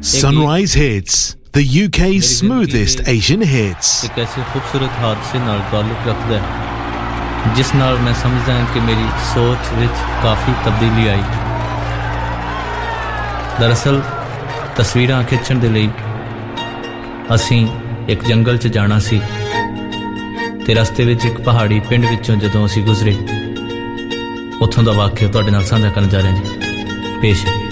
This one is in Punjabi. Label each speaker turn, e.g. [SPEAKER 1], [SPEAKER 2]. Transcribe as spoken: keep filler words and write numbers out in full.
[SPEAKER 1] Sunrise Hits, the U K's smoothest Asian hits.
[SPEAKER 2] एक ऐसे खूबसूरत हादसे ਨਾਲ ਤਾल्लुक ਰੱਖਦਾ ਹੈ ਜਿਸ ਨਾਲ ਮੈਂ ਸਮਝਦਾ ਹਾਂ ਕਿ ਮੇਰੀ ਸੋਚ ਵਿੱਚ ਕਾਫੀ ਤਬਦੀਲੀ ਆਈ। ਦਰਅਸਲ ਤਸਵੀਰਾਂ ਖਿੱਚਣ ਦੇ ਲਈ ਅਸੀਂ ਇੱਕ ਜੰਗਲ 'ਚ ਜਾਣਾ ਸੀ ਤੇ ਰਸਤੇ ਵਿੱਚ ਇੱਕ ਪਹਾੜੀ ਪਿੰਡ ਵਿੱਚੋਂ ਜਦੋਂ ਅਸੀਂ ਗੁਜ਼ਰੇ ਉੱਥੋਂ ਦਾ ਵਾਕਿਆ ਤੁਹਾਡੇ ਨਾਲ ਸਾਂਝਾ ਕਰਨ ਜਾ ਰਹੇ ਹਾਂ ਜੀ। ਪੇਸ਼